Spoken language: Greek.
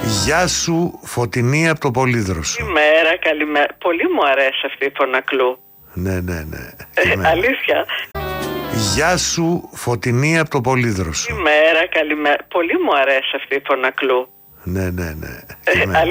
Γεια σου, Φωτεινή από το Πολύδροσο. Καλημέρα, καλημέρα. Πολύ μου αρέσει αυτή η φωνακλού. Ναι. Αλήθεια. Γεια σου, Φωτεινή από το Πολύδροσο. Καλημέρα, καλημέρα. Πολύ μου αρέσει αυτή η φωνακλού. Ναι.